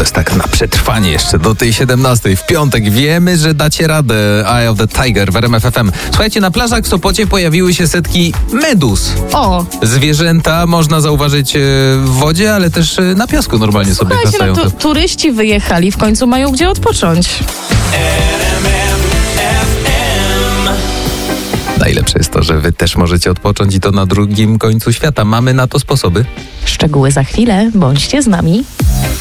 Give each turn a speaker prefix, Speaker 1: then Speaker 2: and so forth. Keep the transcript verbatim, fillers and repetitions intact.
Speaker 1: To jest tak na przetrwanie jeszcze do tej siedemnastej. W piątek wiemy, że dacie radę. Eye of the Tiger w R M F F M. Słuchajcie, na plażach w Sopocie pojawiły się setki meduz.
Speaker 2: O!
Speaker 1: Zwierzęta można zauważyć w wodzie, ale też na piasku normalnie sobie
Speaker 2: Słuchajcie,
Speaker 1: hasają.
Speaker 2: no, tu, turyści wyjechali, w końcu mają gdzie odpocząć.
Speaker 1: Najlepsze jest to, że wy też możecie odpocząć i to na drugim końcu świata. Mamy na to sposoby.
Speaker 2: Szczegóły za chwilę, bądźcie z nami.